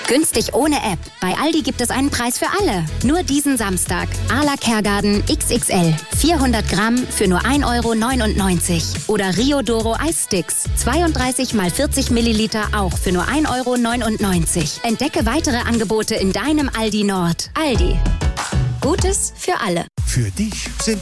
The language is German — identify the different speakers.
Speaker 1: Günstig ohne App. Bei Aldi gibt es einen Preis für alle. Nur diesen Samstag. Arla Kergarten XXL. 400 Gramm für nur 1,99 € Oder Rio Doro Eissticks. 32 mal 40 Milliliter auch für nur 1,99 €. Entdecke weitere Angebote in deinem Aldi Nord. Aldi. Gutes für alle.
Speaker 2: Für dich sind